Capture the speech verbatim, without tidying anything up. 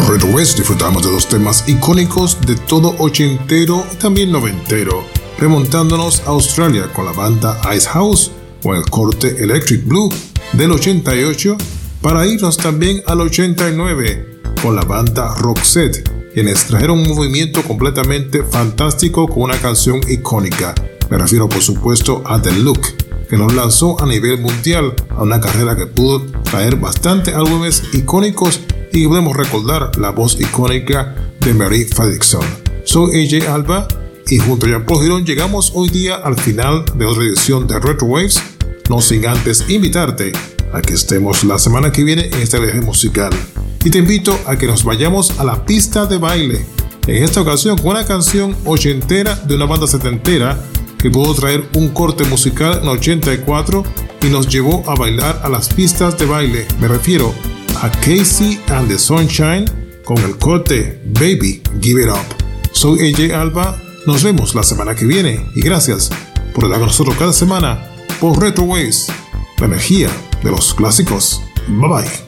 Retro West disfrutamos de dos temas icónicos de todo ochentero y también noventero, remontándonos a Australia con la banda Icehouse o el corte Electric Blue del ochenta y ocho, para irnos también al ochenta y nueve con la banda Roxette, quienes trajeron un movimiento completamente fantástico con una canción icónica. Me refiero por supuesto a The Look, que nos lanzó a nivel mundial a una carrera que pudo traer bastantes álbumes icónicos y podemos recordar la voz icónica de Mary Fredriksson. Soy A J Alba y junto a Jean-Paul Girón llegamos hoy día al final de otra edición de Retro Waves, no sin antes invitarte a que estemos la semana que viene en este viaje musical. Y te invito a que nos vayamos a la pista de baile, en esta ocasión con una canción ochentera de una banda setentera que pudo traer un corte musical en ochenta y cuatro y nos llevó a bailar a las pistas de baile. Me refiero a Casey and the Sunshine con el corte Baby Give It Up. Soy A J Alba, nos vemos la semana que viene y gracias por estar con nosotros cada semana por Retro Waves, la energía de los clásicos. Bye bye.